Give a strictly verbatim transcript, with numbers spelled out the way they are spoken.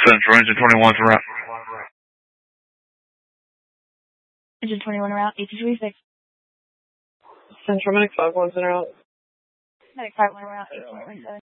Central, engine twenty-one's en route. Engine twenty-one en route, eight two three six. Central, Medic five one's en route. Medic five one en route, eight two three seven.